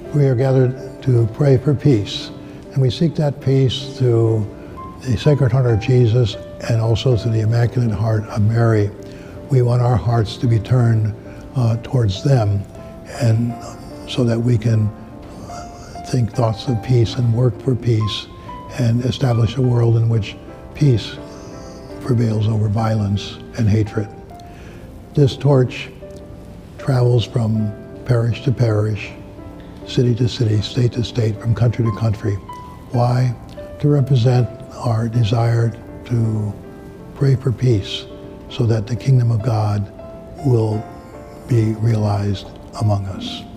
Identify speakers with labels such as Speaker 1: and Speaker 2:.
Speaker 1: We are gathered to pray for peace, and we seek that peace through the Sacred Heart of Jesus and also through the Immaculate Heart of Mary. We want our hearts to be turned towards them, and so that we can think thoughts of peace and work for peace and establish a world in which peace prevails over violence and hatred. This torch travels from parish to parish, city to city, state to state, from country to country. Why? To represent our desire to pray for peace so that the kingdom of God will be realized among us.